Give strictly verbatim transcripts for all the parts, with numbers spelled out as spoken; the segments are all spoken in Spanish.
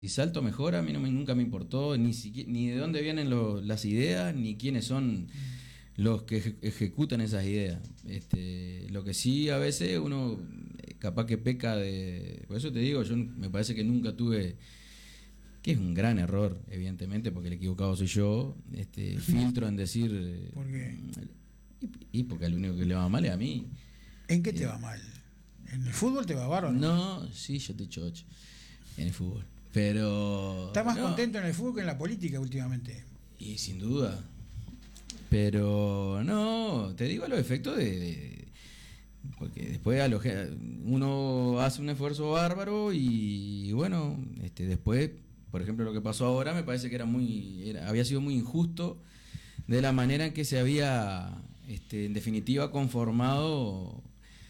Si Salto mejora, a mí no me, nunca me importó ni siqui- ni de dónde vienen lo- las ideas, ni quiénes son los que eje- ejecutan esas ideas. Este, lo que sí a veces uno eh, capaz que peca de... Por eso te digo, yo me parece que nunca tuve, que es un gran error, evidentemente, porque el equivocado soy yo, este, filtro en decir... eh, ¿Por qué? Y, y porque al único que le va mal es a mí. ¿En qué te Eh, va mal? ¿En el fútbol te va bárbaro? No, sí, yo te chocho en el fútbol. Pero... ¿Estás más no. contento en el fútbol que en la política últimamente? Y sin duda. Pero no, te digo los efectos de, de- porque después a lo que- uno hace un esfuerzo bárbaro y, y bueno, este después, por ejemplo, lo que pasó ahora me parece que era muy era- había sido muy injusto de la manera en que se había este en definitiva conformado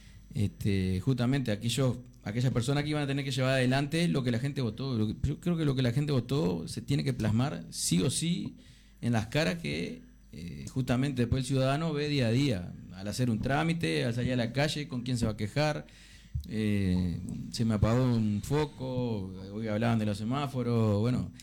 este justamente aquellos aquellas personas que iban a tener que llevar adelante lo que la gente votó. Lo que- yo creo que lo que la gente votó se tiene que plasmar sí o sí en las caras que eh, justamente después el ciudadano ve día a día, al hacer un trámite, al salir a la calle, con quién se va a quejar. Eh, se me apagó un foco, hoy hablaban de los semáforos, bueno,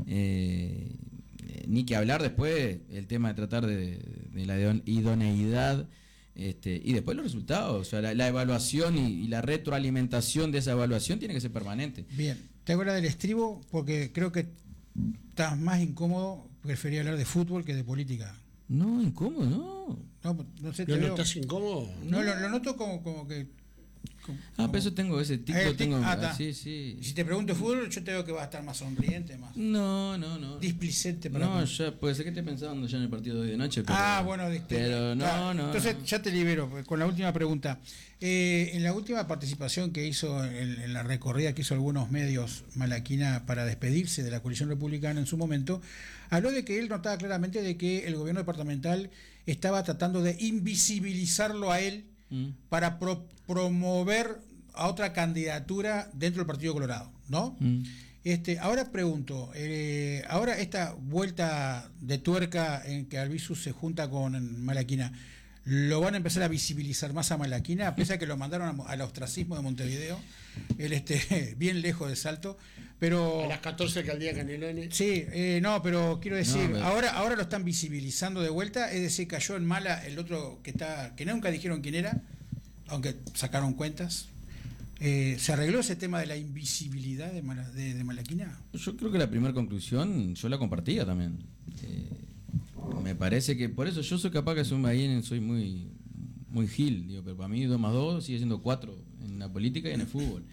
eh, eh, ni que hablar después el tema de tratar de, de la idoneidad. Este, y después los resultados, o sea, la, la evaluación y, y la retroalimentación de esa evaluación tiene que ser permanente. Bien, te hago la del estribo porque creo que estás más incómodo, prefería hablar de fútbol que de política. No, incómodo, no. No, no sé, te ¿No, no veo- estás incómodo? No, lo, lo noto como, como que... como- Ah, pero eso tengo ese tic, Ah, lo el tic, tengo. ah, está. Sí, sí. Y si te pregunto fútbol, yo te veo que vas a estar más sonriente, más No, no, no. displicente para No, mí. ya puede ser que esté pensando ya en el partido de hoy de noche. Pero, Ah, bueno, de- pero no, claro. no. Entonces no. ya te libero pues, con la última pregunta. Eh, en la última participación que hizo en, en la recorrida que hizo algunos medios Malaquina para despedirse de la coalición republicana en su momento, habló de que él notaba claramente de que el gobierno departamental estaba tratando de invisibilizarlo a él Mm. para pro- promover a otra candidatura dentro del Partido Colorado, ¿no? Mm. Este, ahora pregunto, eh, ahora esta vuelta de tuerca en que Albizu se junta con Malaquina, ¿lo van a empezar a visibilizar más a Malaquina, a pesar que lo mandaron a- al ostracismo de Montevideo, él este, bien lejos de Salto, pero... A las catorce alcaldías Canelones. Sí, eh, no, pero quiero decir, No, pero- ahora ahora lo están visibilizando de vuelta, es decir, cayó en mala el otro que está que nunca dijeron quién era, aunque sacaron cuentas. Eh, ¿Se arregló ese tema de la invisibilidad de, Mala- de, de Malaquina? Yo creo que la primera conclusión yo la compartía también. Eh, me parece que por eso yo soy capaz que soy, ahí en- soy muy muy gil, digo, pero para mí dos más dos sigue siendo cuatro en la política y en el fútbol.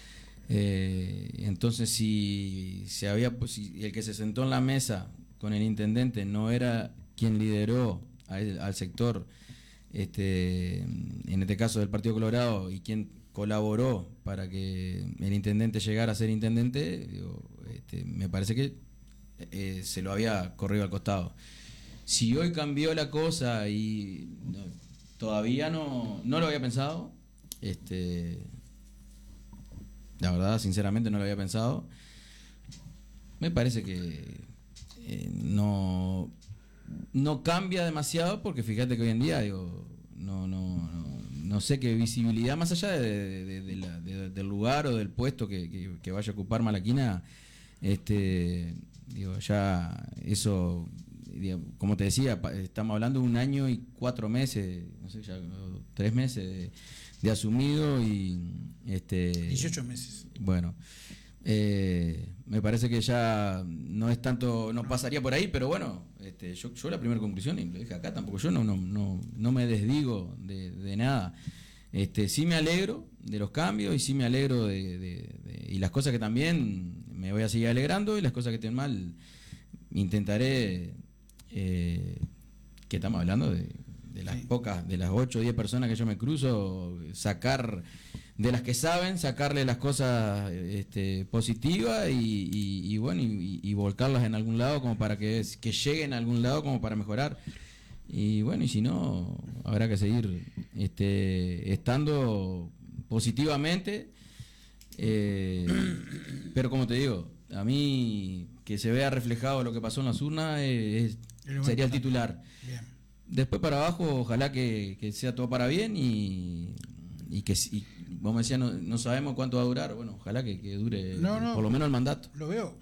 Eh, entonces si se había pues, si el que se sentó en la mesa con el intendente no era quien lideró a él- al sector, este, en este caso del Partido Colorado, y quien colaboró para que el intendente llegara a ser intendente, digo, este, me parece que eh, se lo había corrido al costado. Si hoy cambió la cosa y no, todavía no, no lo había pensado, este, la verdad, sinceramente no lo había pensado, me parece que eh, no, no cambia demasiado, porque fíjate que hoy en día, digo, no, no, no, no sé qué visibilidad, más allá de, de- de la- de- del lugar o del puesto que, que- que vaya a ocupar Malaquina, este, digo, ya eso, digo, como te decía, pa- estamos hablando de un año y cuatro meses, no sé, ya o tres meses de, de asumido y este dieciocho meses. bueno, eh, me parece que ya no es tanto, no pasaría por ahí, pero bueno, este, yo, yo la primera conclusión, y lo dije acá, tampoco yo no, no, no, no me desdigo de, de nada. Este, sí me alegro de los cambios y sí me alegro de, de- de- y las cosas que también me voy a seguir alegrando, y las cosas que estén mal intentaré, eh, que estamos hablando de, de las Sí. pocas, de las ocho o diez personas que yo me cruzo, sacar de las que saben, sacarle las cosas este, positivas y, y- y bueno, y, y volcarlas en algún lado como para que, que lleguen a algún lado como para mejorar. Y bueno, y si no, habrá que seguir este, estando positivamente. eh, pero como te digo, a mí que se vea reflejado lo que pasó en las urnas eh, es- Es lo más sería el importante. titular. Bien. Después para abajo, ojalá que, que sea todo para bien y, y que si, vos me decías, no, no sabemos cuánto va a durar. Bueno, ojalá que, que dure No, no. por lo menos el mandato. Lo veo